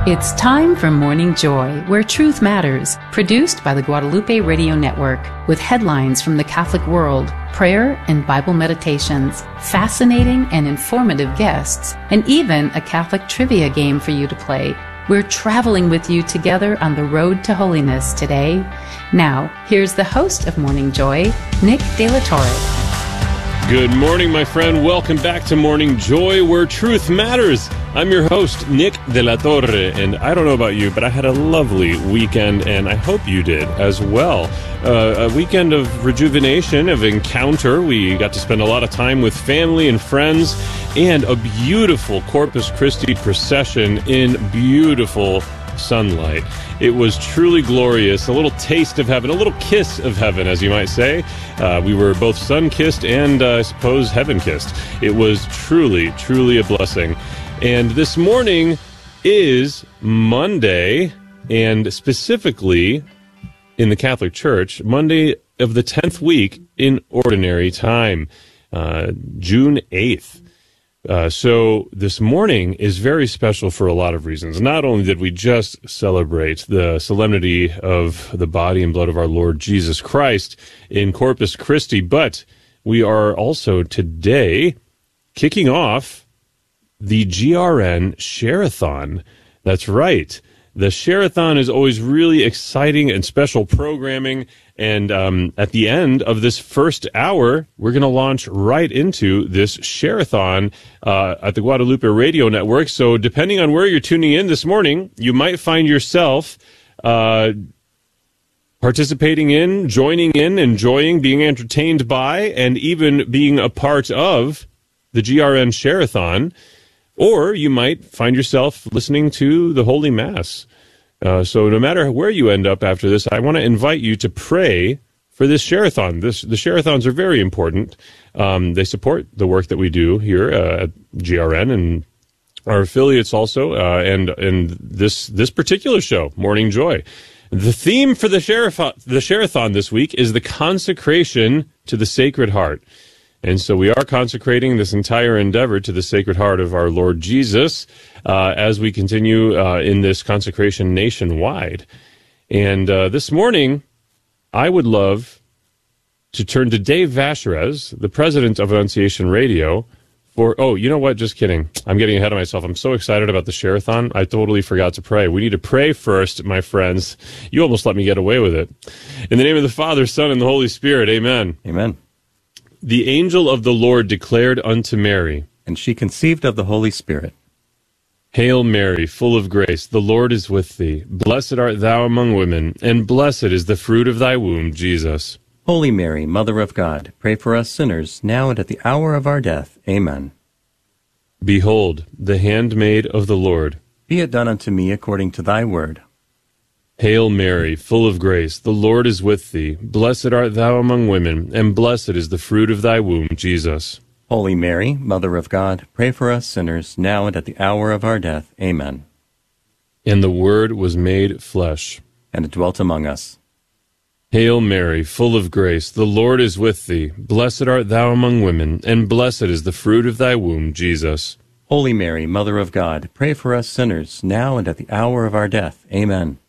It's time for Morning Joy, where truth matters, produced by the Guadalupe Radio Network, with headlines from the Catholic world, prayer and Bible meditations, fascinating and informative guests, and even a Catholic trivia game for you to play. We're traveling with you together on the road to holiness today. Now, here's the host of Morning Joy, Nick De La Torre. Good morning, my friend. Welcome back to Morning Joy, where truth matters. I'm your host, Nick De La Torre, and I don't know about you, but I had a lovely weekend, and I hope you did as well. A weekend of rejuvenation, of encounter. We got to spend a lot of time with family and friends, and a beautiful Corpus Christi procession in beautiful sunlight. It was truly glorious, a little taste of heaven, a little kiss of heaven, as you might say. We were both sun-kissed and, I suppose, heaven-kissed. It was truly, truly a blessing. And this morning is Monday, and specifically in the Catholic Church, Monday of the 10th week in Ordinary Time, June 8th. So this morning is very special for a lot of reasons. Not only did we just celebrate the solemnity of the body and blood of our Lord Jesus Christ in Corpus Christi, but we are also today kicking off the GRN Share-a-thon. That's right. The Share-a-thon is always really exciting and special programming. And at the end of this first hour, we're going to launch right into this Share-a-thon at the Guadalupe Radio Network. So depending on where you're tuning in this morning, you might find yourself participating in, joining in, enjoying, being entertained by, and even being a part of the GRN Share-a-thon. Or you might find yourself listening to the Holy Mass. So no matter where you end up after this, I want to invite you to pray for this Share-a-thon. The Share-a-thons are very important. They support the work that we do here at GRN and our affiliates also, and this particular show, Morning Joy. The theme for the Share-a-thon this week is the consecration to the Sacred Heart. And so we are consecrating this entire endeavor to the Sacred Heart of our Lord Jesus as we continue in this consecration nationwide. And this morning, I would love to turn to Dave Vacherez, the president of Annunciation Radio, for, oh, you know what? Just kidding. I'm getting ahead of myself. I'm so excited about the Share-a-thon. I totally forgot to pray. We need to pray first, my friends. You almost let me get away with it. In the name of the Father, Son, and the Holy Spirit, amen. Amen. The angel of the Lord declared unto Mary, and she conceived of the Holy Spirit. Hail Mary, full of grace, the Lord is with thee. Blessed art thou among women, and blessed is the fruit of thy womb, Jesus. Holy Mary, Mother of God, pray for us sinners, now and at the hour of our death. Amen. Behold, the handmaid of the Lord. Be it done unto me according to thy word. Hail Mary, full of grace, the Lord is with thee. Blessed art thou among women, and blessed is the fruit of thy womb, Jesus. Holy Mary, Mother of God, pray for us sinners, now and at the hour of our death. Amen. And the Word was made flesh, and it dwelt among us. Hail Mary, full of grace, the Lord is with thee. Blessed art thou among women, and blessed is the fruit of thy womb, Jesus. Holy Mary, Mother of God, pray for us sinners, now and at the hour of our death. Amen.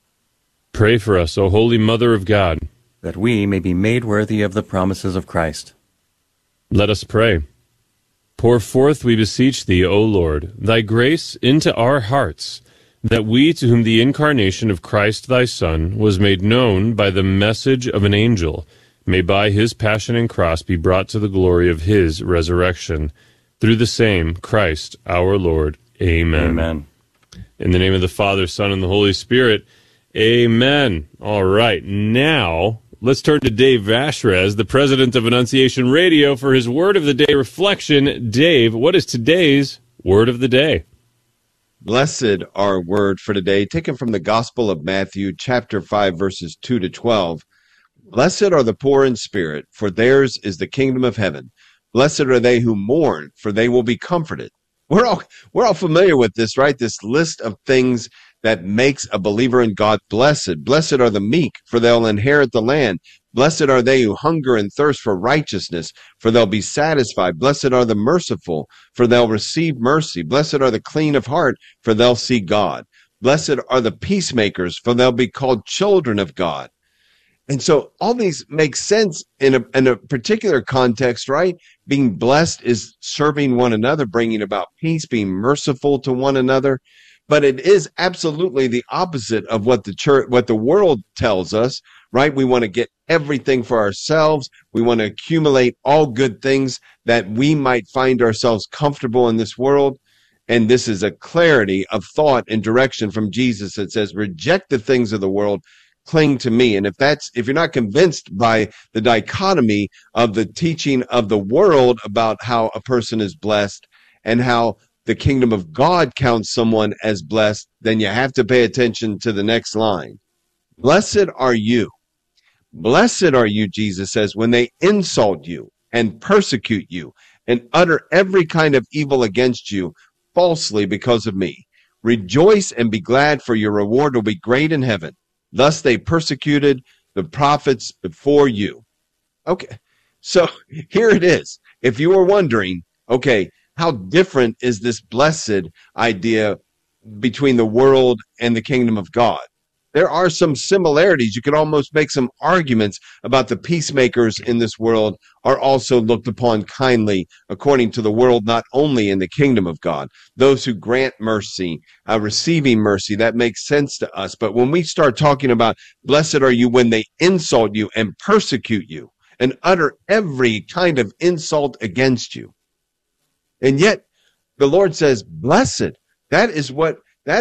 Pray for us, O Holy Mother of God, that we may be made worthy of the promises of Christ. Let us pray. Pour forth, we beseech thee, O Lord, thy grace into our hearts, that we, to whom the incarnation of Christ thy Son was made known by the message of an angel, may by his passion and cross be brought to the glory of his resurrection. Through the same Christ our Lord. Amen. Amen. In the name of the Father, Son, and the Holy Spirit. Amen. All right. Now, let's turn to Dave Vacherez, the president of Annunciation Radio, for his Word of the Day reflection. Dave, what is today's Word of the Day? Blessed our word for today, taken from the Gospel of Matthew, chapter 5, verses 2 to 12. Blessed are the poor in spirit, for theirs is the kingdom of heaven. Blessed are they who mourn, for they will be comforted. We're all familiar with this, right? This list of things that makes a believer in God blessed. Blessed are the meek, for they'll inherit the land. Blessed are they who hunger and thirst for righteousness, for they'll be satisfied. Blessed are the merciful, for they'll receive mercy. Blessed are the clean of heart, for they'll see God. Blessed are the peacemakers, for they'll be called children of God. And so all these make sense in a particular context, right? Being blessed is serving one another, bringing about peace, being merciful to one another. But it is absolutely the opposite of what the world tells us, right? We want to get everything for ourselves. We want to accumulate all good things that we might find ourselves comfortable in this world. And this is a clarity of thought and direction from Jesus that says, reject the things of the world, cling to me. And if you're not convinced by the dichotomy of the teaching of the world about how a person is blessed and how the kingdom of God counts someone as blessed, then you have to pay attention to the next line. Blessed are you. Blessed are you, Jesus says, when they insult you and persecute you and utter every kind of evil against you falsely because of me. Rejoice and be glad, for your reward will be great in heaven. Thus they persecuted the prophets before you. Okay, so here it is. If you were wondering, okay, how different is this blessed idea between the world and the kingdom of God? There are some similarities. You could almost make some arguments about the peacemakers in this world are also looked upon kindly according to the world, not only in the kingdom of God. Those who grant mercy, receiving mercy, that makes sense to us. But when we start talking about blessed are you when they insult you and persecute you and utter every kind of insult against you. And yet the Lord says, blessed. That is what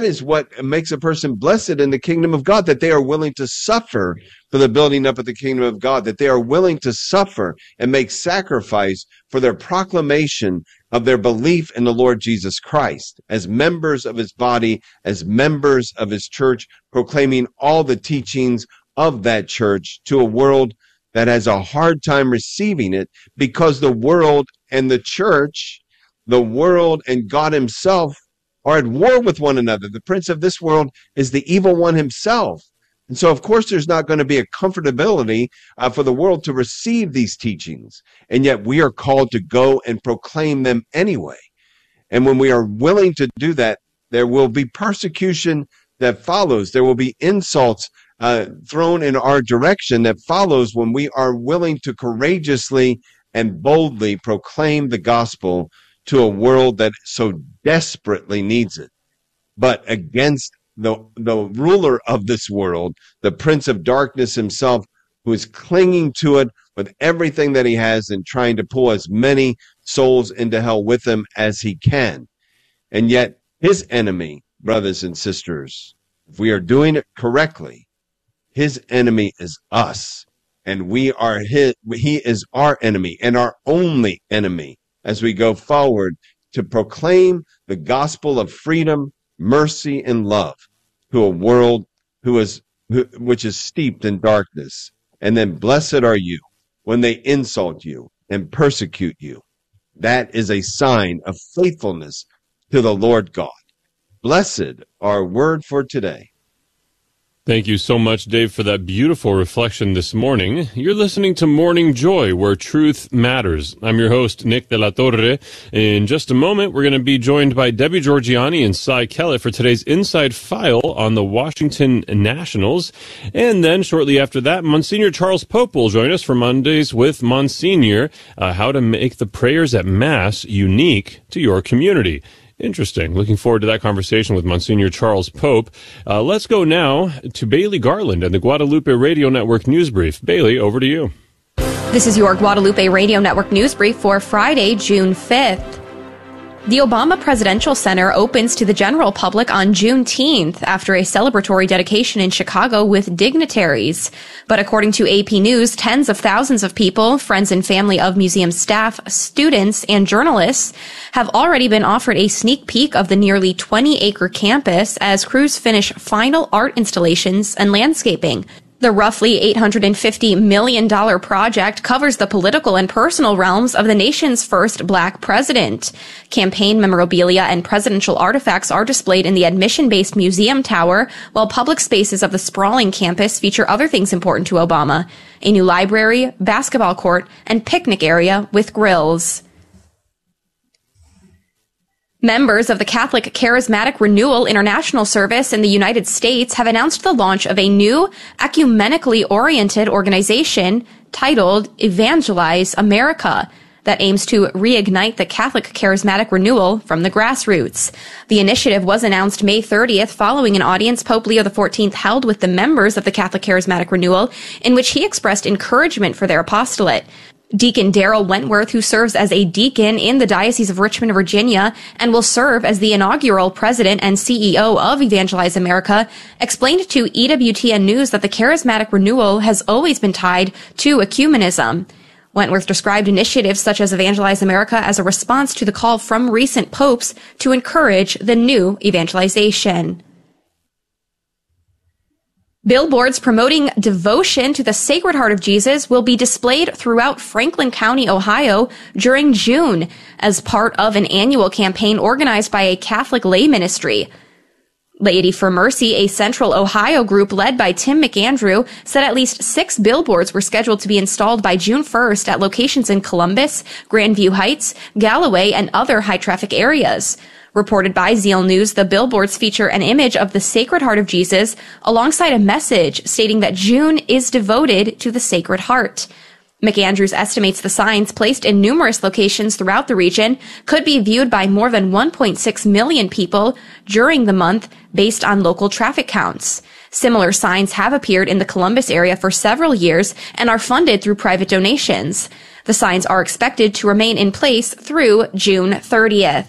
makes a person blessed in the kingdom of God, that they are willing to suffer for the building up of the kingdom of God, that they are willing to suffer and make sacrifice for their proclamation of their belief in the Lord Jesus Christ as members of his body, as members of his church, proclaiming all the teachings of that church to a world that has a hard time receiving it because the world and the church, the world and God himself are at war with one another. The prince of this world is the evil one himself. And so, of course, there's not going to be a comfortability for the world to receive these teachings. And yet we are called to go and proclaim them anyway. And when we are willing to do that, there will be persecution that follows. There will be insults thrown in our direction that follows when we are willing to courageously and boldly proclaim the gospel to a world that so desperately needs it. But against the ruler of this world, the prince of darkness himself, who is clinging to it with everything that he has and trying to pull as many souls into hell with him as he can. And yet his enemy, brothers and sisters, if we are doing it correctly, his enemy is us. And he is our enemy and our only enemy as we go forward to proclaim the gospel of freedom, mercy, and love to a world which is steeped in darkness. And then blessed are you when they insult you and persecute you. That is a sign of faithfulness to the Lord God. Blessed, our word for today. Thank you so much, Dave, for that beautiful reflection this morning. You're listening to Morning Joy, where truth matters. I'm your host, Nick de la Torre. In just a moment, we're going to be joined by Debbie Georgiani and Cy Kellett for today's Inside File on the Washington Nationals. And then shortly after that, Monsignor Charles Pope will join us for Mondays with Monsignor, how to make the prayers at Mass unique to your community. Interesting. Looking forward to that conversation with Monsignor Charles Pope. Let's go now to Bailey Garland and the Guadalupe Radio Network News Brief. Bailey, over to you. This is your Guadalupe Radio Network News Brief for Friday, June 5th. The Obama Presidential Center opens to the general public on Juneteenth after a celebratory dedication in Chicago with dignitaries. But according to AP News, tens of thousands of people, friends and family of museum staff, students, and journalists have already been offered a sneak peek of the nearly 20-acre campus as crews finish final art installations and landscaping. The roughly $850 million project covers the political and personal realms of the nation's first black president. Campaign memorabilia and presidential artifacts are displayed in the admission-based museum tower, while public spaces of the sprawling campus feature other things important to Obama: a new library, basketball court, and picnic area with grills. Members of the Catholic Charismatic Renewal International Service in the United States have announced the launch of a new ecumenically oriented organization titled Evangelize America that aims to reignite the Catholic Charismatic Renewal from the grassroots. The initiative was announced May 30th following an audience Pope Leo XIV held with the members of the Catholic Charismatic Renewal, in which he expressed encouragement for their apostolate. Deacon Daryl Wentworth, who serves as a deacon in the Diocese of Richmond, Virginia, and will serve as the inaugural president and CEO of Evangelize America, explained to EWTN News that the Charismatic Renewal has always been tied to ecumenism. Wentworth described initiatives such as Evangelize America as a response to the call from recent popes to encourage the new evangelization. Billboards promoting devotion to the Sacred Heart of Jesus will be displayed throughout Franklin County, Ohio during June as part of an annual campaign organized by a Catholic lay ministry. Laity for Mercy, a Central Ohio group led by Tim McAndrew, said at least 6 billboards were scheduled to be installed by June 1st at locations in Columbus, Grandview Heights, Galloway, and other high-traffic areas. Reported by Zeal News, the billboards feature an image of the Sacred Heart of Jesus alongside a message stating that June is devoted to the Sacred Heart. McAndrews estimates the signs placed in numerous locations throughout the region could be viewed by more than 1.6 million people during the month based on local traffic counts. Similar signs have appeared in the Columbus area for several years and are funded through private donations. The signs are expected to remain in place through June 30th.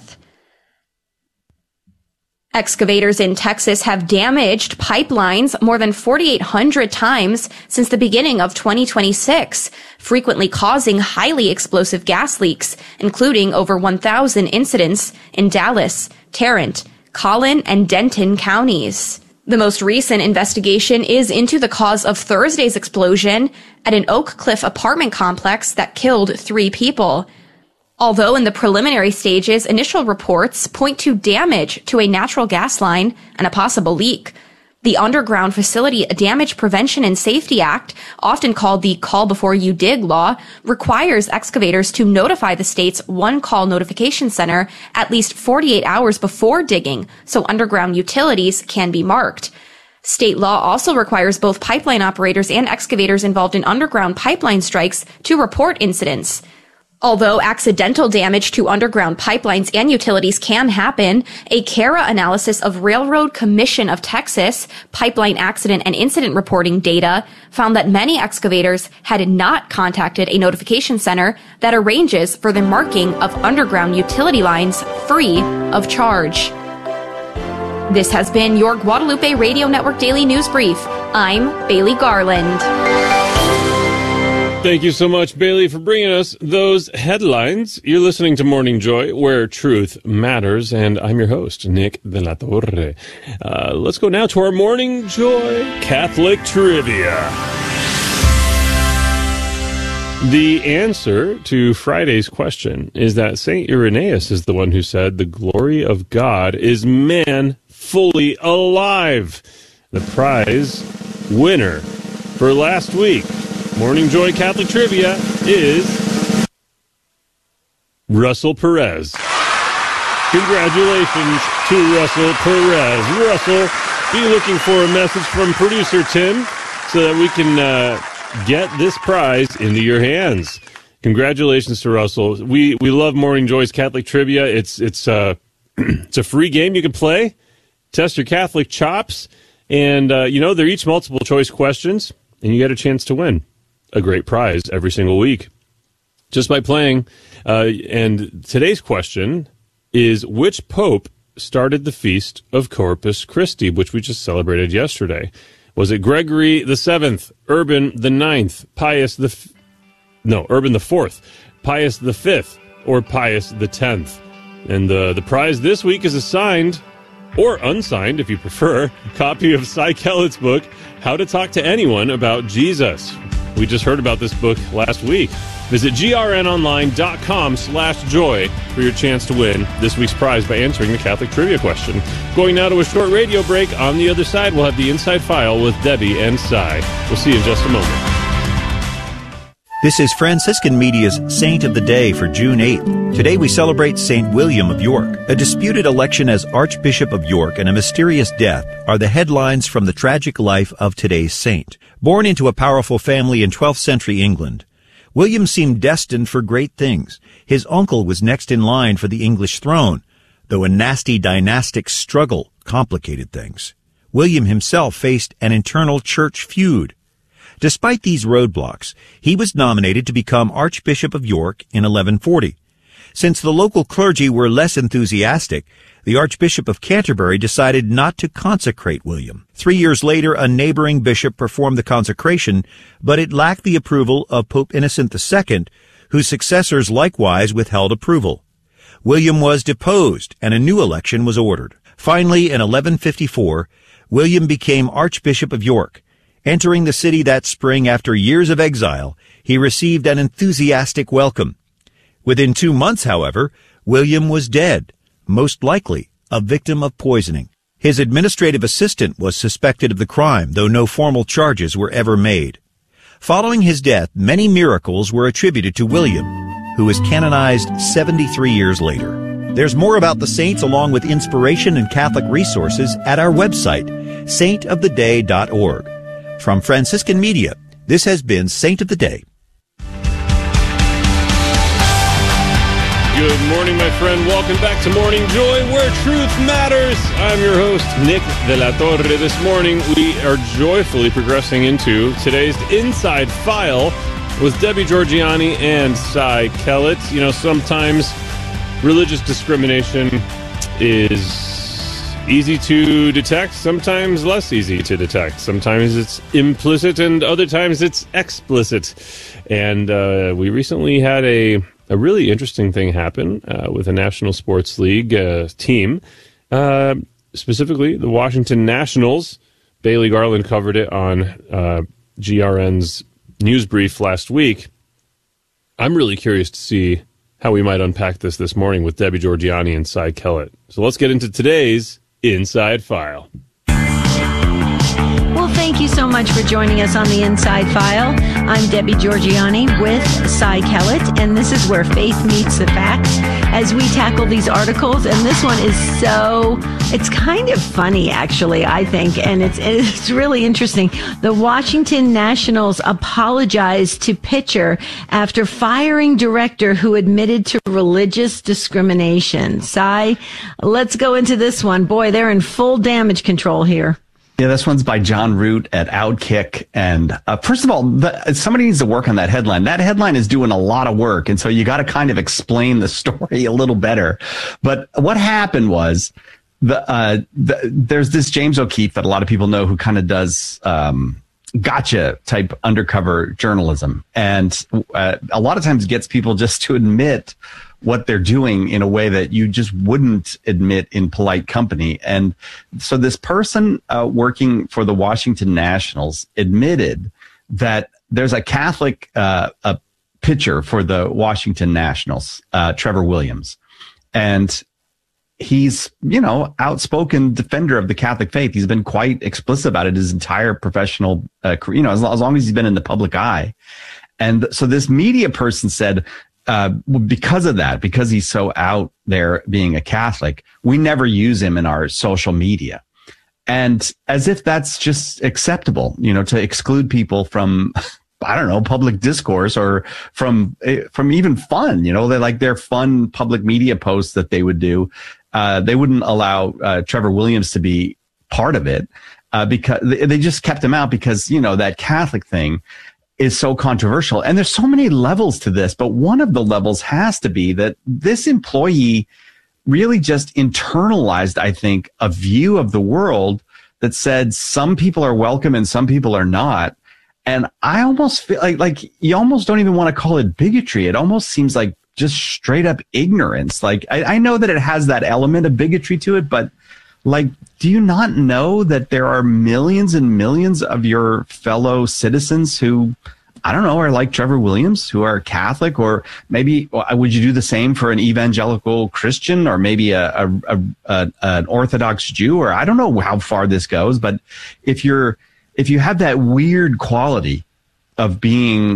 Excavators in Texas have damaged pipelines more than 4,800 times since the beginning of 2026, frequently causing highly explosive gas leaks, including over 1,000 incidents in Dallas, Tarrant, Collin, and Denton counties. The most recent investigation is into the cause of Thursday's explosion at an Oak Cliff apartment complex that killed 3 people. Although in the preliminary stages, initial reports point to damage to a natural gas line and a possible leak. The Underground Facility Damage Prevention and Safety Act, often called the Call Before You Dig law, requires excavators to notify the state's one-call notification center at least 48 hours before digging, so underground utilities can be marked. State law also requires both pipeline operators and excavators involved in underground pipeline strikes to report incidents. Although accidental damage to underground pipelines and utilities can happen, a CARA analysis of Railroad Commission of Texas pipeline accident and incident reporting data found that many excavators had not contacted a notification center that arranges for the marking of underground utility lines free of charge. This has been your Guadalupe Radio Network Daily News Brief. I'm Bailey Garland. Thank you so much, Bailey, for bringing us those headlines. You're listening to Morning Joy, where truth matters, and I'm your host, Nick de la Torre. Let's go now to our Morning Joy Catholic Trivia. The answer to Friday's question is that St. Irenaeus is the one who said the glory of God is man fully alive. The prize winner for last week, Morning Joy Catholic Trivia, is Russell Perez. Congratulations to Russell Perez. Russell, be looking for a message from producer Tim so that we can get this prize into your hands. Congratulations to Russell. We love Morning Joy's Catholic Trivia. It's a free game you can play, test your Catholic chops, and they're each multiple choice questions, and you get a chance to win a great prize every single week just by playing. And today's question is, which pope started the Feast of Corpus Christi, which we just celebrated yesterday? Was it Gregory the Seventh, Urban the Ninth, Urban the Fourth, Pius the Fifth, or Pius the 10th? And the prize this week is a signed, or unsigned if you prefer, copy of Cy Kellett's book, How to Talk to Anyone About Jesus. We just heard about this book last week. Visit grnonline.com/joy for your chance to win this week's prize by answering the Catholic Trivia question. Going now to a short radio break. On the other side, we'll have the Inside File with Debbie and Cy. We'll see you in just a moment. This is Franciscan Media's Saint of the Day for June 8th. Today we celebrate St. William of York. A disputed election as Archbishop of York and a mysterious death are the headlines from the tragic life of today's saint. Born into a powerful family in 12th century England, William seemed destined for great things. His uncle was next in line for the English throne, though a nasty dynastic struggle complicated things. William himself faced an internal church feud. Despite these roadblocks, he was nominated to become Archbishop of York in 1140. Since the local clergy were less enthusiastic, the Archbishop of Canterbury decided not to consecrate William. 3 years later, a neighboring bishop performed the consecration, but it lacked the approval of Pope Innocent II, whose successors likewise withheld approval. William was deposed, and a new election was ordered. Finally, in 1154, William became Archbishop of York. Entering the city that spring after years of exile, he received an enthusiastic welcome. Within 2 months, however, William was dead, most likely a victim of poisoning. His administrative assistant was suspected of the crime, though no formal charges were ever made. Following his death, many miracles were attributed to William, who was canonized 73 years later. There's more about the saints along with inspiration and Catholic resources at our website, saintoftheday.org. From Franciscan Media, this has been Saint of the Day. Good morning, my friend. Welcome back to Morning Joy, where truth matters. I'm your host, Nick de la Torre. This morning, we are joyfully progressing into today's Inside File with Debbie Georgianni and Cy Kellett. You know, sometimes religious discrimination is easy to detect, sometimes less easy to detect. Sometimes it's implicit and other times it's explicit. And we recently had a really interesting thing happen with a National Sports League team, specifically the Washington Nationals. Bailey Garland covered it on GRN's news brief last week. I'm really curious to see how we might unpack this morning with Debbie Georgianni and Cy Kellett. So let's get into today's Inside File. Well, thank you so much for joining us on the Inside File. I'm Debbie Georgianni with Cy Kellett, and this is where faith meets the facts as we tackle these articles. And this one is it's kind of funny, actually, I think, and it's really interesting. The Washington Nationals apologized to pitcher after firing director who admitted to religious discrimination. Cy, let's go into this one. Boy, they're in full damage control here. Yeah, this one's by John Root at Outkick. And first of all, somebody needs to work on that headline. That headline is doing a lot of work. And so you got to kind of explain the story a little better. But what happened was there's this James O'Keefe that a lot of people know who kind of does gotcha type undercover journalism. And a lot of times gets people just to admit what they're doing in a way that you just wouldn't admit in polite company. And so this person working for the Washington Nationals admitted that there's a Catholic a pitcher for the Washington Nationals, Trevor Williams. And he's, outspoken defender of the Catholic faith. He's been quite explicit about it his entire professional career, as long as he's been in the public eye. And so this media person said, because of that, because he's so out there being a Catholic, we never use him in our social media. And as if that's just acceptable, to exclude people from, I don't know, public discourse or from even fun, they like their fun public media posts that they would do. They wouldn't allow Trevor Williams to be part of it because they just kept him out because, that Catholic thing is so controversial. And there's so many levels to this, but one of the levels has to be that this employee really just internalized, I think, a view of the world that said some people are welcome and some people are not. And I almost feel like you almost don't even want to call it bigotry. It almost seems like just straight up ignorance. Like I know that it has that element of bigotry to it, but like, do you not know that there are millions and millions of your fellow citizens who, I don't know, are like Trevor Williams, who are Catholic, or maybe would you do the same for an evangelical Christian, or maybe an Orthodox Jew, or I don't know how far this goes, but if you have that weird quality of being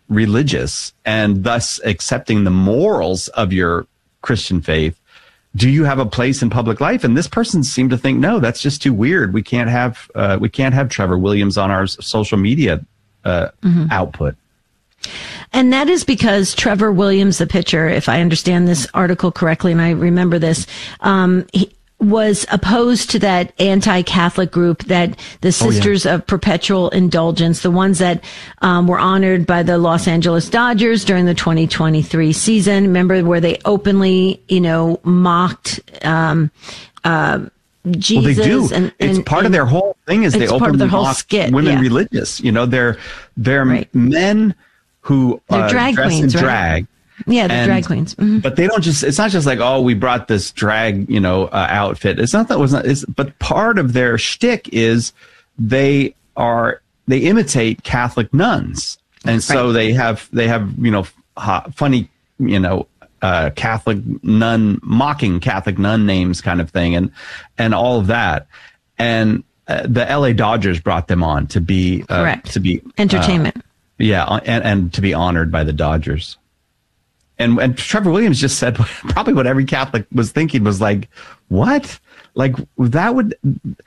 religious and thus accepting the morals of your Christian faith, do you have a place in public life? And this person seemed to think, no, that's just too weird. We can't have Trevor Williams on our social media output. And that is because Trevor Williams, the pitcher, if I understand this article correctly, and I remember this, he was opposed to that anti-Catholic group, that the Sisters of Perpetual Indulgence, the ones that were honored by the Los Angeles Dodgers during the 2023 season. Remember, where they openly, mocked Jesus. Well, they do. And it's part of their whole thing is they openly mock women religious. They're men who drag dress queens, in right? drag. Yeah, the drag queens. Mm-hmm. But they don't it's not just like, oh, we brought this drag, outfit. It's not that but part of their shtick is they imitate Catholic nuns. And so they have, funny, Catholic nun, mocking Catholic nun names kind of thing and all of that. And the LA Dodgers brought them on to be, entertainment. And to be honored by the Dodgers. And Trevor Williams just said probably what every Catholic was thinking was like, what? Like that would,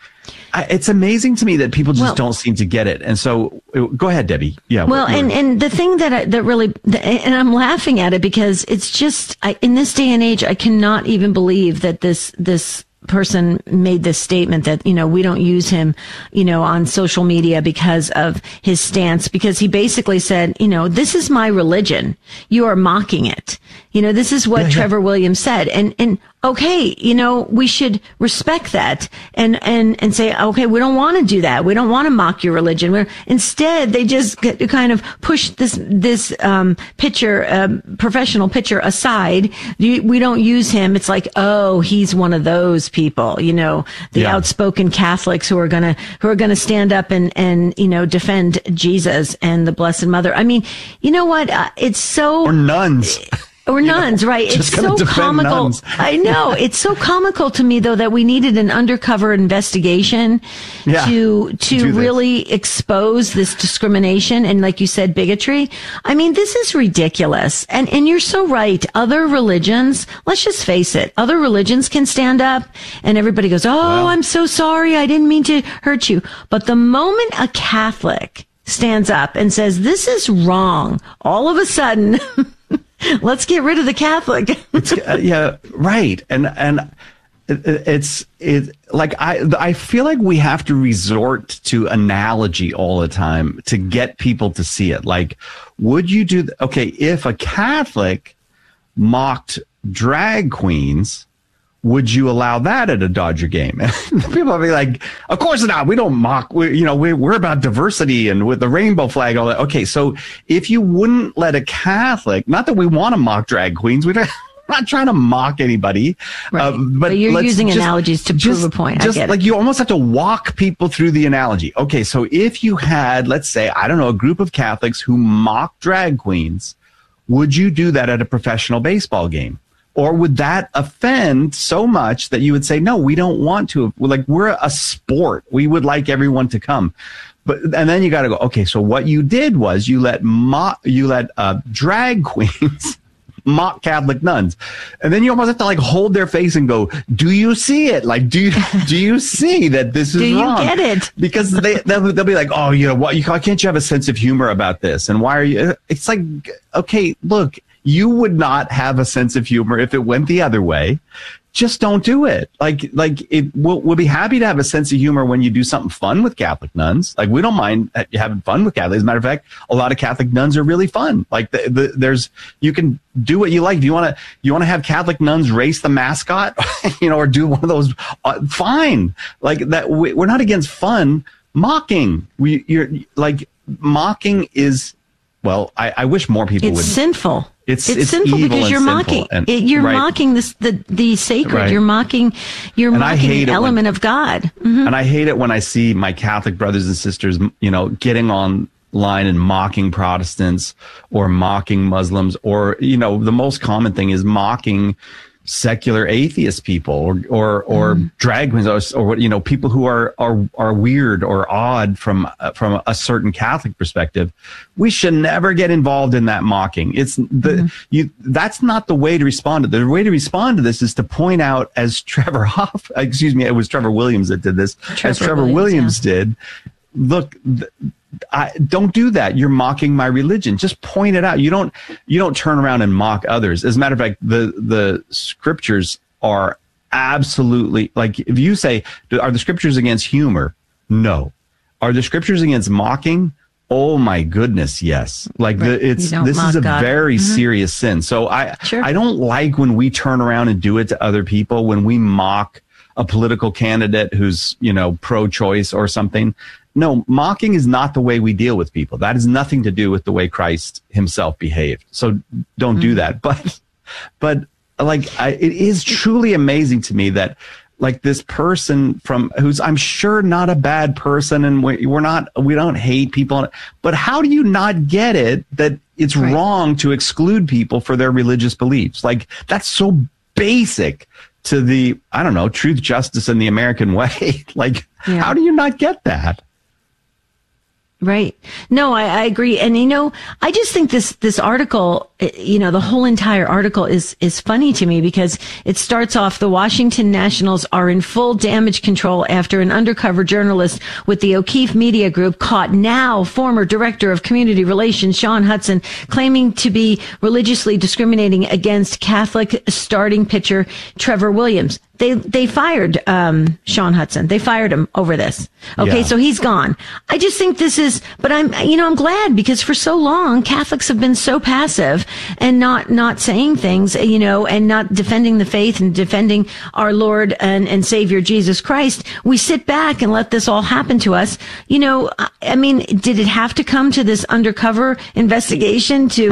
it's amazing to me that people just don't seem to get it. And so go ahead, Debbie. Yeah. Well, and the thing that really, and I'm laughing at it because it's just, in this day and age, I cannot even believe that this person made this statement that, we don't use him, on social media because of his stance, because he basically said, this is my religion. You are mocking it. This is what Trevor Williams said. And okay, we should respect that and say, okay, we don't want to do that. We don't want to mock your religion. Instead, they just kind of push this pitcher, professional pitcher aside. We don't use him. It's like, oh, he's one of those people, the outspoken Catholics who are gonna stand up and defend Jesus and the Blessed Mother. I mean, you know what? It's so, or nuns. Or nuns, right? It's so comical. Nuns. I know. It's so comical to me, though, that we needed an undercover investigation to really expose this discrimination and, like you said, bigotry. I mean, this is ridiculous. And you're so right. Other religions, let's just face it, other religions can stand up and everybody goes, I'm so sorry. I didn't mean to hurt you. But the moment a Catholic stands up and says, this is wrong, all of a sudden... Let's get rid of the Catholic. Right. And it's like I feel like we have to resort to analogy all the time to get people to see it. Like, would you do if a Catholic mocked drag queens, would you allow that at a Dodger game? People will be like, of course not. We don't mock. We're about diversity and with the rainbow flag, all that. Okay. So if you wouldn't let a Catholic, not that we want to mock drag queens, we're not trying to mock anybody. Right. But you're using analogies to prove a point. Just like you almost have to walk people through the analogy. Okay. So if you had, let's say, a group of Catholics who mock drag queens, would you do that at a professional baseball game? Or would that offend so much that you would say, no, we don't want to? Like, we're a sport. We would like everyone to come. And then you got to go, okay, so what you did was you let drag queens mock Catholic nuns. And then you almost have to hold their face and go, do you see it? Like, do you see that this is wrong? Do you get it? Because they'll be like, oh, why can't you have a sense of humor about this? And why are you? It's like, okay, look. You would not have a sense of humor if it went the other way. Just don't do it. We'll be happy to have a sense of humor when you do something fun with Catholic nuns. Like, we don't mind having fun with Catholics. As a matter of fact, a lot of Catholic nuns are really fun. Like, you can do what you like. If you want to have Catholic nuns race the mascot, or do one of those, fine. Like that, we're not against fun. Mocking. Mocking is, well, I wish more people would. It's sinful. It's sinful because you're mocking. You're mocking the sacred. Right. You're mocking the element of God. Mm-hmm. And I hate it when I see my Catholic brothers and sisters, getting online and mocking Protestants or mocking Muslims, or the most common thing is mocking secular atheist people or drag queens or people who are weird or odd from a certain Catholic perspective. We should never get involved in that mocking. That's not the way to respond to this. The way to respond to this is to point out, as it was Trevor Williams that did this, Trevor Williams did. Look, don't do that. You're mocking my religion. Just point it out. You don't turn around and mock others. As a matter of fact, the scriptures are absolutely, like, if you say, are the scriptures against humor? No. Are the scriptures against mocking? Oh my goodness, yes. Like this is a very serious sin. So I don't like when we turn around and do it to other people, when we mock a political candidate who's, pro-choice or something. No, mocking is not the way we deal with people. That has nothing to do with the way Christ himself behaved. So don't do that. But it is truly amazing to me that, like, this person who's, I'm sure, not a bad person, and we don't hate people, but how do you not get it that it's wrong to exclude people for their religious beliefs? Like, that's so basic to the, I don't know, truth, justice, and the American way. Like, how do you not get that? Right. No, I agree. And, I just think this article, the whole entire article is funny to me, because it starts off, the Washington Nationals are in full damage control after an undercover journalist with the O'Keefe Media Group caught now former Director of Community Relations Sean Hudson claiming to be religiously discriminating against Catholic starting pitcher Trevor Williams. They fired Sean Hudson. They fired him over this. Okay, so he's gone. I just think this is, but I'm glad, because for so long Catholics have been so passive and not saying things, and not defending the faith and defending our Lord and Savior Jesus Christ. We sit back and let this all happen to us. I mean, did it have to come to this undercover investigation to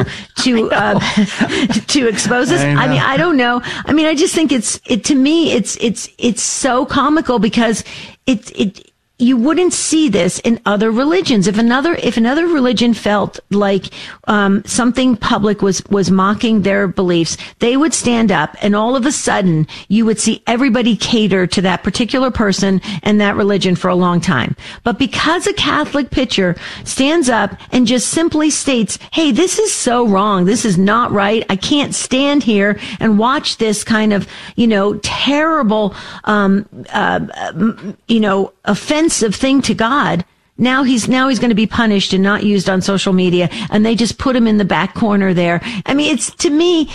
expose us? I mean, I don't know. I mean, I just think to me, it's so comical, because you wouldn't see this in other religions. If another religion felt like something public was mocking their beliefs, they would stand up, and all of a sudden you would see everybody cater to that particular person and that religion for a long time. But because a Catholic pitcher stands up and just simply states, "Hey, this is so wrong. This is not right. I can't stand here and watch this kind of, terrible, offensive thing to God." Now he's going to be punished and not used on social media, and they just put him in the back corner there. I mean, to me,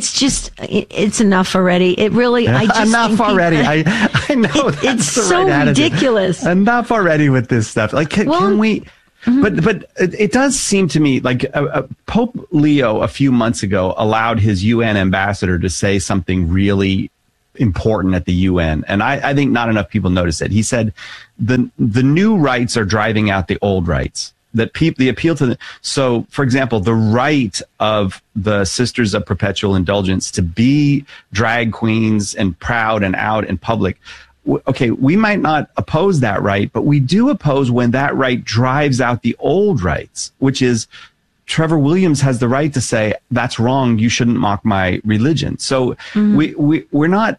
it's enough already. It really, enough already. I know it's so ridiculous. Enough already with this stuff. Like, can we? Mm-hmm. But it does seem to me like Pope Leo a few months ago allowed his UN ambassador to say something really important at the UN, and I think not enough people notice it. He said the new rights are driving out the old rights. That the appeal to so, for example, the right of the Sisters of Perpetual Indulgence to be drag queens and proud and out in public. Okay, we might not oppose that right, but we do oppose when that right drives out the old rights, which is Trevor Williams has the right to say, that's wrong, you shouldn't mock my religion. So we're not,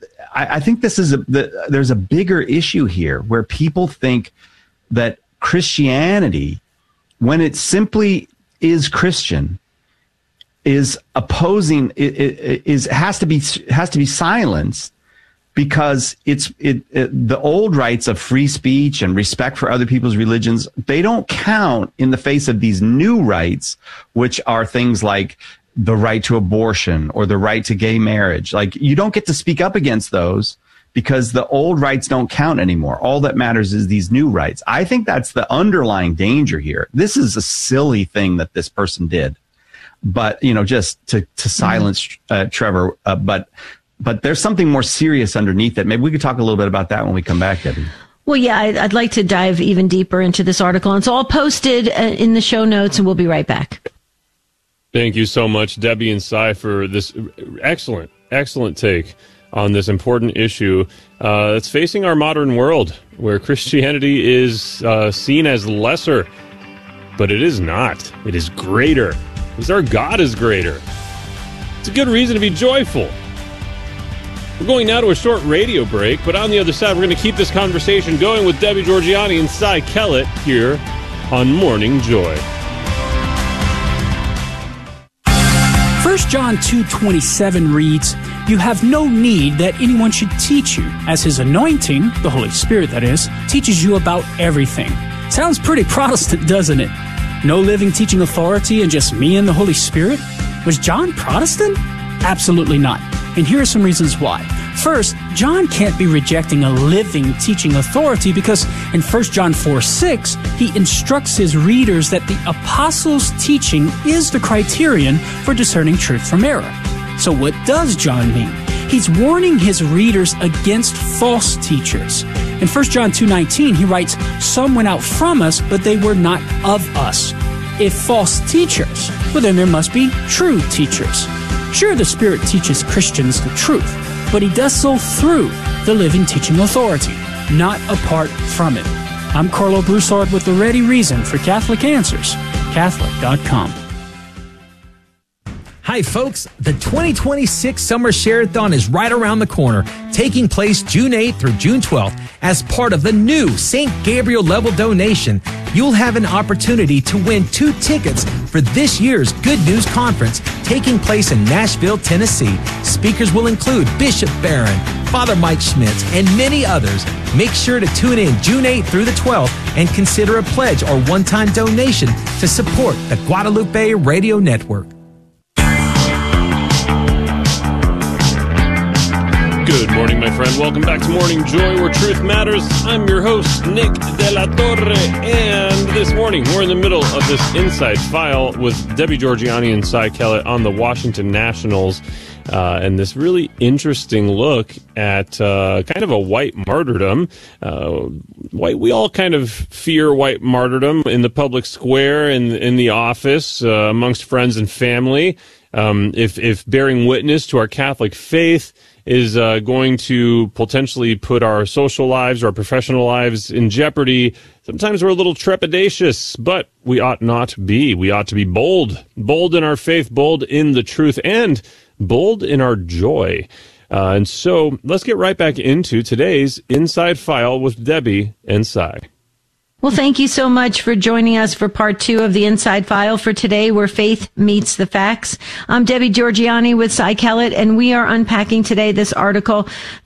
I think this is there's a bigger issue here where people think that Christianity, when it simply is Christian, is opposing, has to be silenced, because the old rights of free speech and respect for other people's religions, they don't count in the face of these new rights, which are things like the right to abortion or the right to gay marriage. Like, you don't get to speak up against those because the old rights don't count anymore. All that matters is these new rights. I think that's the underlying danger here. This is a silly thing that this person did, but just to silence Trevor. But there's something more serious underneath it. Maybe we could talk a little bit about that when we come back, Debbie. Well, yeah, I'd like to dive even deeper into this article. It's all posted in the show notes, and we'll be right back. Thank you so much, Debbie and Cy, for this excellent take on this important issue that's facing our modern world, where Christianity is seen as lesser, but it is not. It is greater, because our God is greater. It's a good reason to be joyful. We're going now to a short radio break, but on the other side, we're going to keep this conversation going with Debbie Georgianni and Cy Kellett here on Morning Joy. 1 John 2:27 reads, "You have no need that anyone should teach you, as his anointing, the Holy Spirit that is, teaches you about everything." Sounds pretty Protestant, doesn't it? No living teaching authority and just me and the Holy Spirit? Was John Protestant? Absolutely not. And here are some reasons why. First, John can't be rejecting a living teaching authority because in 1 John 4:6, he instructs his readers that the apostles' teaching is the criterion for discerning truth from error. So what does John mean? He's warning his readers against false teachers. In 1 John 2:19, he writes, "Some went out from us, but they were not of us." If false teachers, well then there must be true teachers. Sure, the Spirit teaches Christians the truth, but he does so through the living teaching authority, not apart from it. I'm Carlo Broussard with the ready reason for Catholic Answers, Catholic.com. Hi, folks. The 2026 Summer Share-a-thon is right around the corner, taking place June 8th through June 12th. As part of the new St. Gabriel level donation, you'll have an opportunity to win 2 tickets for this year's Good News Conference taking place in Nashville, Tennessee. Speakers will include Bishop Barron, Father Mike Schmitz, and many others. Make sure to tune in June 8th through the 12th and consider a pledge or one-time donation to support the Guadalupe Radio Network. Good morning, my friend. Welcome back to Morning Joy, where truth matters. I'm your host, Nick De La Torre, and this morning we're in the middle of this Inside File with Debbie Georgianni and Cy Kellett on the Washington Nationals, and this really interesting look at kind of a white martyrdom. We all kind of fear white martyrdom in the public square, in the office, amongst friends and family. If bearing witness to our Catholic faith is going to potentially put our social lives or our professional lives in jeopardy, sometimes we're a little trepidatious, but we ought not be. We ought to be bold in our faith, bold in the truth, and bold in our joy. And so let's get right back into today's Inside File with Debbie and Cy. Well, thank you so much for joining us for part 2 of the Inside File for today, where faith meets the facts. I'm Debbie Georgianni with Cy Kellett, and we are unpacking today this article.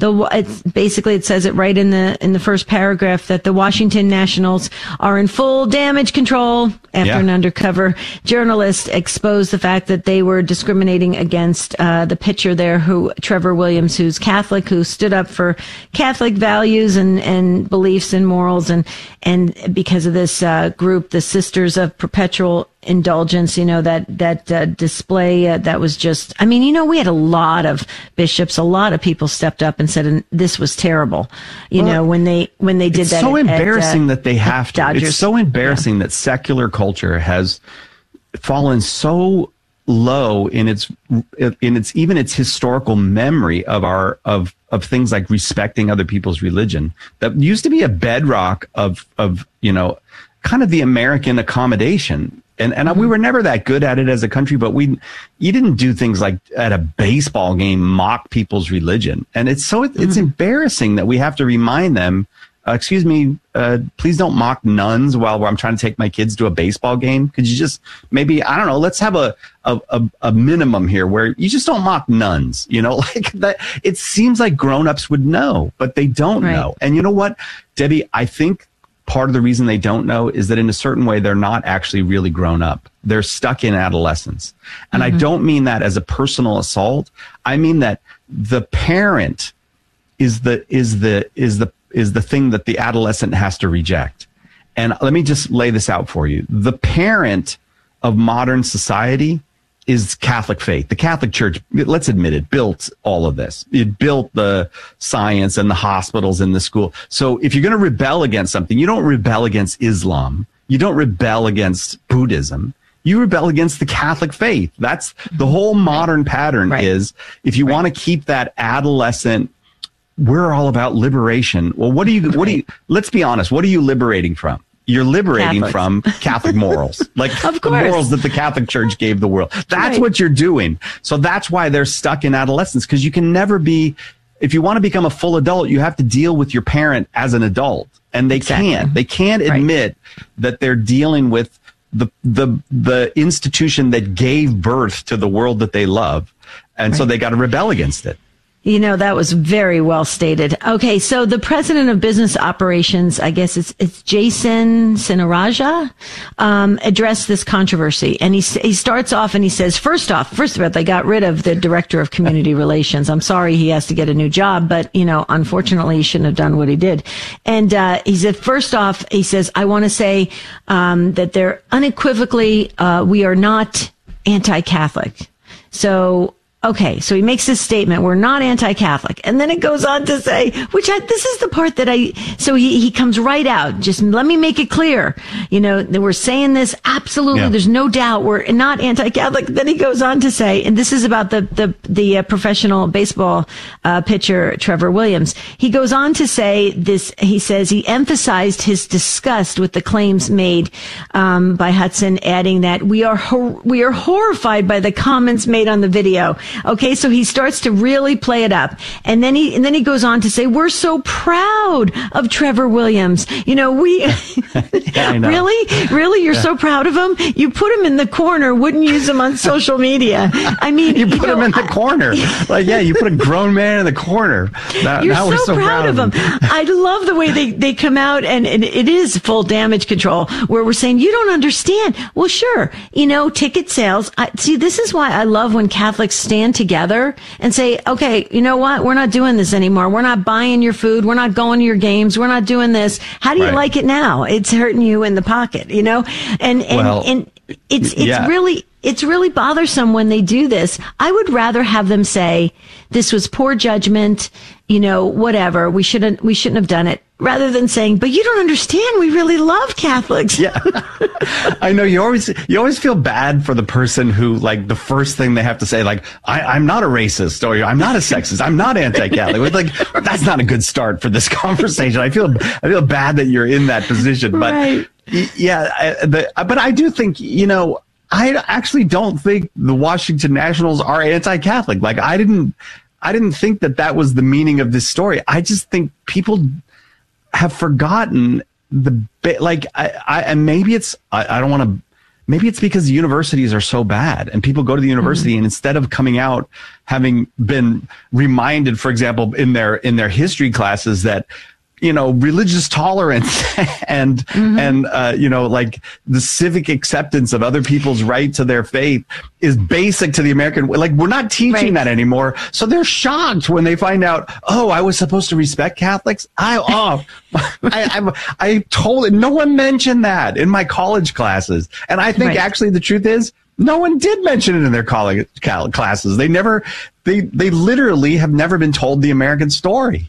It says it right in the first paragraph that the Washington Nationals are in full damage control after an undercover journalist exposed the fact that they were discriminating against the pitcher there, Trevor Williams, who's Catholic, who stood up for Catholic values and beliefs and morals, and because of this group, the Sisters of Perpetual Indulgence, that display that was just, we had a lot of bishops, a lot of people stepped up and said, and this was terrible, when they did that. It's so embarrassing that they have to. Dodgers. It's so embarrassing that secular culture has fallen so low in its historical memory of things like respecting other people's religion. That used to be a bedrock of kind of the American accommodation. And we were never that good at it as a country, but you didn't do things like at a baseball game mock people's religion. And it's embarrassing that we have to remind them, excuse me, please don't mock nuns while I'm trying to take my kids to a baseball game. Could you just maybe, I don't know, let's have a minimum here where you just don't mock nuns, like that. It seems like grown-ups would know, but they don't know. And you know what, Debbie, I think part of the reason they don't know is that in a certain way, they're not actually really grown up. They're stuck in adolescence. And I don't mean that as a personal assault. I mean that the parent is the thing that the adolescent has to reject. And let me just lay this out for you. The parent of modern society is Catholic faith. The Catholic Church, let's admit it, built all of this. It built the science and the hospitals and the school. So if you're going to rebel against something, you don't rebel against Islam. You don't rebel against Buddhism. You rebel against the Catholic faith. That's the whole modern pattern is if you want to keep that adolescent, we're all about liberation. Well, let's be honest. What are you liberating from? You're liberating Catholics. from Catholic morals, like Of the course. morals that the Catholic Church gave the world. That's what you're doing. So that's why they're stuck in adolescence, because you can never be if you want to become a full adult, you have to deal with your parent as an adult. And they can't admit that they're dealing with the institution that gave birth to the world that they love. And so they got to rebel against it. You know, that was very well stated. Okay, so the president of business operations, I guess it's Jason Sinaraja, addressed this controversy. And he starts off and he says, first of all, they got rid of the director of community relations. I'm sorry he has to get a new job, but, you know, unfortunately he shouldn't have done what he did. And he said, first off, he says, I want to say that they're unequivocally, we are not anti-Catholic. So, okay, so he makes this statement, we're not anti-Catholic. And then it goes on to say, this is the part that so he comes right out. Just let me make it clear. You know, that we're saying this absolutely, there's no doubt we're not anti-Catholic. Then he goes on to say, and this is about the professional baseball pitcher, Trevor Williams. He goes on to say this, he says he emphasized his disgust with the claims made, by Hudson, adding that we are horrified by the comments made on the video. Okay, so he starts to really play it up. And then he goes on to say, we're so proud of Trevor Williams. You know, I know. Really? You're so proud of him? You put him in the corner, wouldn't use him on social media. I mean, you put him in the corner. Like, yeah, you put a grown man in the corner. Now we're so proud of him. I love the way they come out, and it is full damage control, where we're saying, you don't understand. Well, sure. You know, ticket sales. See, this is why I love when Catholics stand together and say, okay, you know what? We're not doing this anymore. We're not buying your food. We're not going to your games. We're not doing this. How do you like it now? It's hurting you in the pocket, you know? And it's really bothersome when they do this. I would rather have them say, this was poor judgment, you know, whatever. We shouldn't have done it, rather than saying, but you don't understand. We really love Catholics. Yeah. I know you always feel bad for the person who, like, the first thing they have to say, like, I'm not a racist, or I'm not a sexist. I'm not anti-Catholic. Like, that's not a good start for this conversation. I feel bad that you're in that position, but but I do think, you know, I actually don't think the Washington Nationals are anti-Catholic. Like, I didn't think that was the meaning of this story. I just think people have forgotten maybe it's because the universities are so bad, and people go to the university and instead of coming out having been reminded, for example, in their history classes, that, you know, religious tolerance and you know, like, the civic acceptance of other people's right to their faith is basic to the American way. Like, we're not teaching that anymore. So they're shocked when they find out, oh, I was supposed to respect Catholics. I told no one mentioned that in my college classes. And I think actually the truth is, no one did mention it in their college classes. They literally have never been told the American story.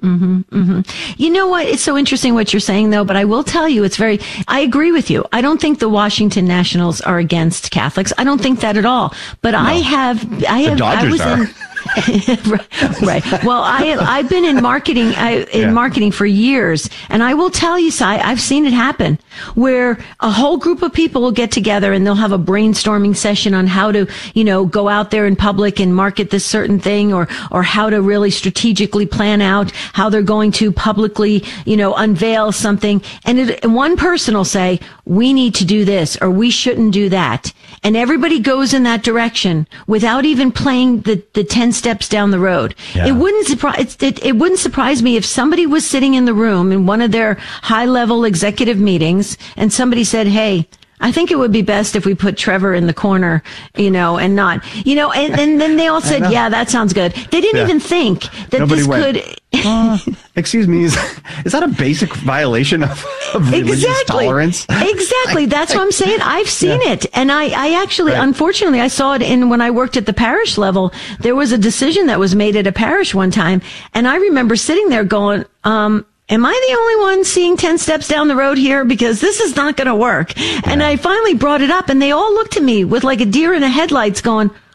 You know what? It's so interesting what you're saying, though, but I will tell you, I agree with you. I don't think the Washington Nationals are against Catholics. I don't think that at all. But no. The Dodgers are. Right. Well, I've been in marketing, marketing for years, and I will tell you, Cy, I've seen it happen where a whole group of people will get together and they'll have a brainstorming session on how to, you know, go out there in public and market this certain thing, or how to really strategically plan out how they're going to publicly, you know, unveil something. And one person will say, we need to do this, or we shouldn't do that. And everybody goes in that direction without even playing the 10 steps down the road. Yeah. It wouldn't surprise me if somebody was sitting in the room in one of their high level executive meetings and somebody said, hey, I think it would be best if we put Trevor in the corner, you know, and not, you know, and then they all said, yeah, that sounds good. They didn't even think that nobody could. Excuse me, is that a basic violation of religious tolerance? Exactly. That's what I'm saying. I've seen it. And I actually, unfortunately, I saw it when I worked at the parish level. There was a decision that was made at a parish one time. And I remember sitting there going, am I the only one seeing 10 steps down the road here? Because this is not going to work. Yeah. And I finally brought it up, and they all looked at me with like a deer in the headlights going,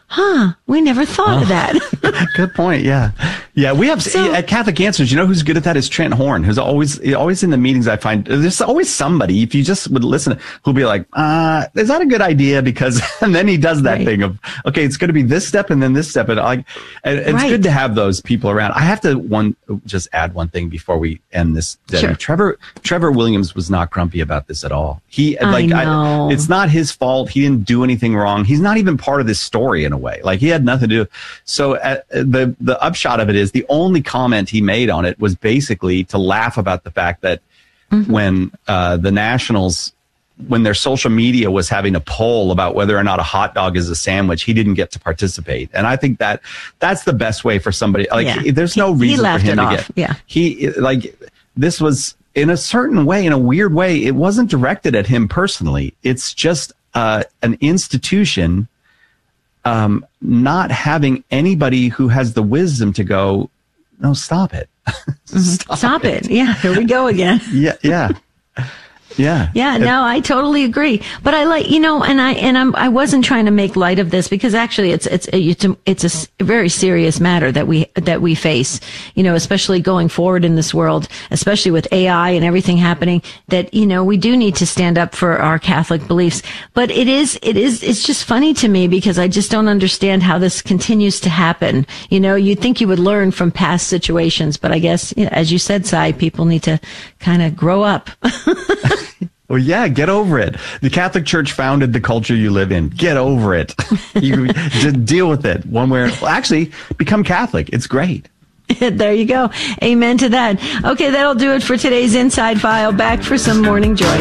We never thought of that. Good point. Yeah. Yeah. We have at Catholic Answers, you know who's good at that is Trent Horn, who's always in the meetings. I find there's always somebody, if you just would listen, who'll be like, is that a good idea? Because, and then he does that thing of, okay, it's going to be this step and then this step. And it's good to have those people around. I have to just add one thing before we end this. Sure. Trevor Williams was not grumpy about this at all. It's not his fault. He didn't do anything wrong. He's not even part of this story in a way. Like, he had nothing to do. So the upshot of it is the only comment he made on it was basically to laugh about the fact that when the Nationals, when their social media was having a poll about whether or not a hot dog is a sandwich, he didn't get to participate. And I think that's the best way for somebody. There's no reason for him to get. Yeah. This was, in a certain way, in a weird way, it wasn't directed at him personally. It's just an institution not having anybody who has the wisdom to go, no, stop it. Stop it. Yeah, here we go again. Yeah. No, I totally agree. But I like, I wasn't trying to make light of this, because actually it's a very serious matter that we face, especially going forward in this world, especially with AI and everything happening, that, we do need to stand up for our Catholic beliefs. But it's just funny to me, because I just don't understand how this continues to happen. You'd think you would learn from past situations, but I guess, as you said, Sai, people need to kind of grow up. Well, yeah, get over it. The Catholic Church founded the culture you live in. Get over it. You just deal with it one way. Actually, become Catholic. It's great. There you go. Amen to that. Okay, that'll do it for today's Inside File. Back for some Morning Joy.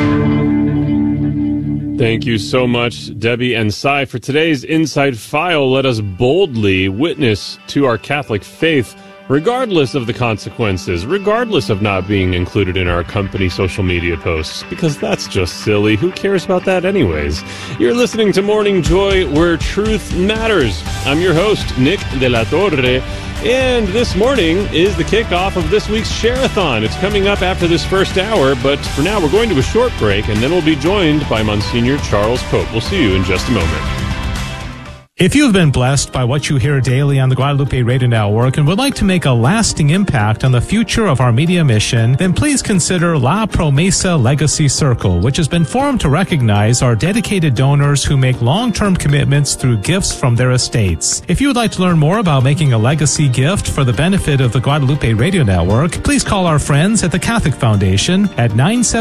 Thank you so much, Debbie and Sai. For today's Inside File, let us boldly witness to our Catholic faith, regardless of the consequences, regardless of not being included in our company social media posts, because that's just silly. Who cares about that anyways? You're listening to Morning Joy, where truth matters. I'm your host, Nick De La Torre, and this morning is the kickoff of this week's Share-a-thon. It's coming up after this first hour, but for now we're going to a short break, and then we'll be joined by Monsignor Charles Pope. We'll see you in just a moment. If you've been blessed by what you hear daily on the Guadalupe Radio Network and would like to make a lasting impact on the future of our media mission, then please consider La Promesa Legacy Circle, which has been formed to recognize our dedicated donors who make long-term commitments through gifts from their estates. If you would like to learn more about making a legacy gift for the benefit of the Guadalupe Radio Network, please call our friends at the Catholic Foundation at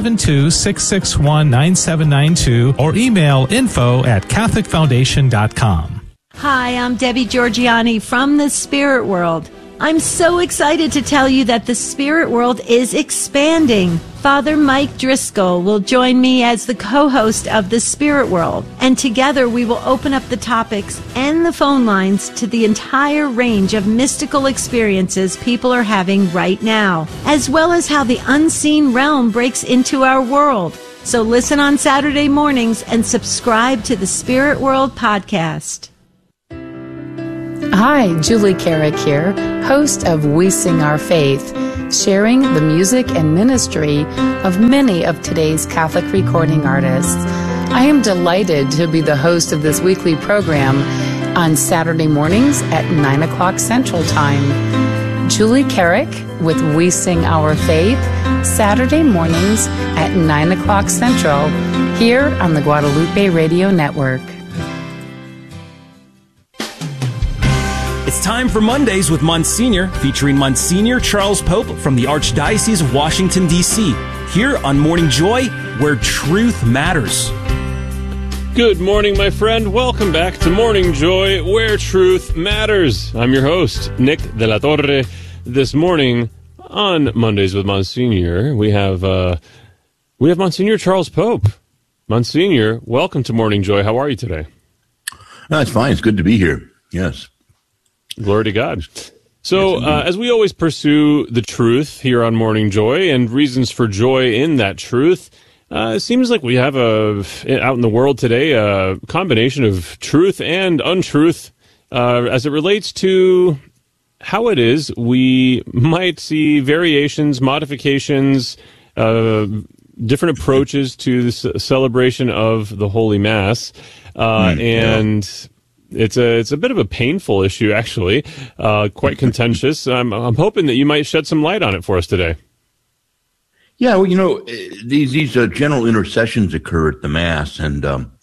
972-661-9792 or email info@catholicfoundation.com. Hi, I'm Debbie Georgiani from the Spirit World. I'm so excited to tell you that the Spirit World is expanding. Father Mike Driscoll will join me as the co-host of the Spirit World, and together we will open up the topics and the phone lines to the entire range of mystical experiences people are having right now, as well as how the unseen realm breaks into our world. So listen on Saturday mornings and subscribe to the Spirit World podcast. Hi, Julie Carrick here, host of We Sing Our Faith, sharing the music and ministry of many of today's Catholic recording artists. I am delighted to be the host of this weekly program on Saturday mornings at 9 o'clock Central Time. Julie Carrick with We Sing Our Faith, Saturday mornings at 9 o'clock Central, here on the Guadalupe Radio Network. It's time for Mondays with Monsignor, featuring Monsignor Charles Pope from the Archdiocese of Washington, D.C., here on Morning Joy, where truth matters. Good morning, my friend. Welcome back to Morning Joy, where truth matters. I'm your host, Nick De La Torre. This morning on Mondays with Monsignor, we have Monsignor Charles Pope. Monsignor, welcome to Morning Joy. How are you today? It's fine. It's good to be here. Yes. Glory to God. So, as we always pursue the truth here on Morning Joy and reasons for joy in that truth, it seems like we have out in the world today a combination of truth and untruth as it relates to how it is we might see variations, modifications, different approaches to the celebration of the Holy Mass, It's a bit of a painful issue, actually, quite contentious. I'm hoping that you might shed some light on it for us today. Yeah, well, these general intercessions occur at the Mass, and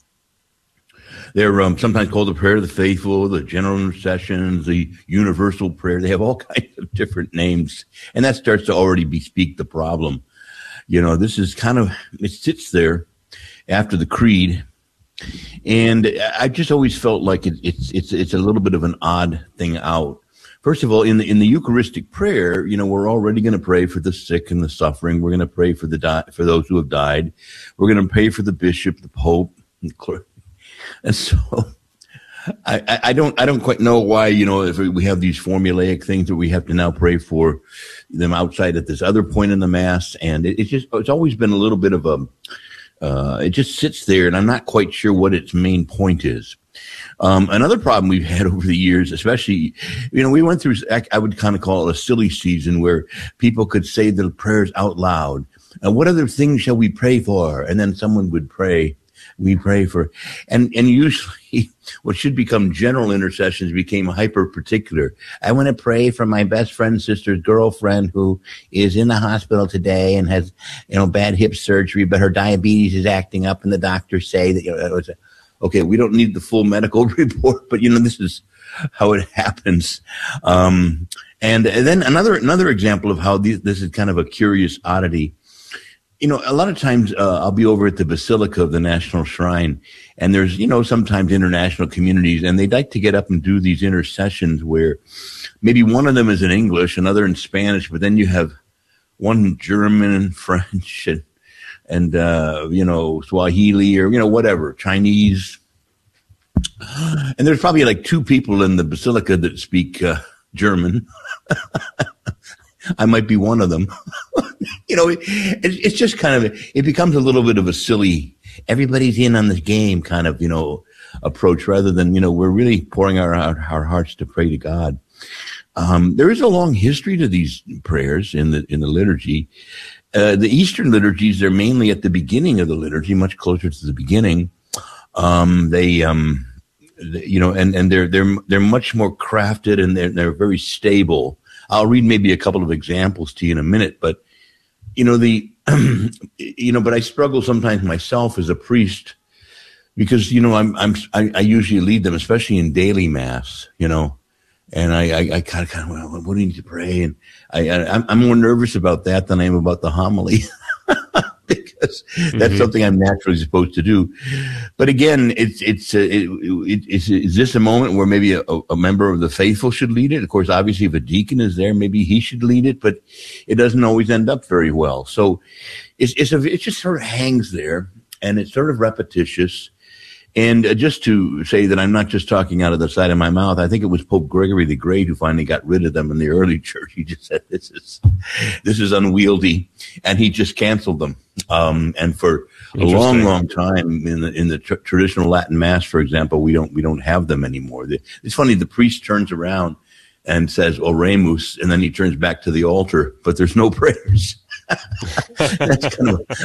they're sometimes called the prayer of the faithful, the general intercessions, the universal prayer. They have all kinds of different names, and that starts to already bespeak the problem. This is it sits there after the creed, and I just always felt like it's a little bit of an odd thing out. First of all, in the Eucharistic prayer, we're already going to pray for the sick and the suffering. We're going to pray for for those who have died. We're going to pray for the bishop, the pope, and the clergy. And so I don't quite know why, if we have these formulaic things that we have to now pray for them outside at this other point in the Mass. And it's always been a little bit of it just sits there, and I'm not quite sure what its main point is. Another problem we've had over the years, especially, we went through, I would kind of call it a silly season where people could say the prayers out loud. And what other things shall we pray for? And then someone would pray. We pray for, and usually what should become general intercessions became hyper particular. I want to pray for my best friend's sister's girlfriend who is in the hospital today and has, bad hip surgery, but her diabetes is acting up, and the doctors say that, okay, we don't need the full medical report, but this is how it happens. And then another example of how this is kind of a curious oddity. A lot of times I'll be over at the Basilica of the National Shrine, and there's, sometimes international communities, and they'd like to get up and do these intercessions where maybe one of them is in English, another in Spanish, but then you have one in German and French and Swahili or, whatever, Chinese. And there's probably like 2 people in the Basilica that speak German. I might be one of them. It's just kind of, it becomes a little bit of a silly, everybody's in on this game kind of, approach, rather than, we're really pouring our hearts to pray to God. There is a long history to these prayers in the liturgy. The Eastern liturgies, they're mainly at the beginning of the liturgy, much closer to the beginning. And they're much more crafted, and they're very stable. I'll read maybe a couple of examples to you in a minute, but but I struggle sometimes myself as a priest because I usually lead them, especially in daily Mass, and I kind of well, what do you need to pray? And I'm more nervous about that than I am about the homily. Because that's something I'm naturally supposed to do. But again, is this a moment where maybe a member of the faithful should lead it? Of course, obviously, if a deacon is there, maybe he should lead it, but it doesn't always end up very well. So it just sort of hangs there, and it's sort of repetitious. And just to say that I'm not just talking out of the side of my mouth, I think it was Pope Gregory the Great who finally got rid of them in the early church. He just said, this is unwieldy, and he just canceled them. And for a long time in the traditional Latin Mass, for example, we don't have them anymore. It's funny. The priest turns around and says Oremus, and then he turns back to the altar, but there's no prayers. That's kind of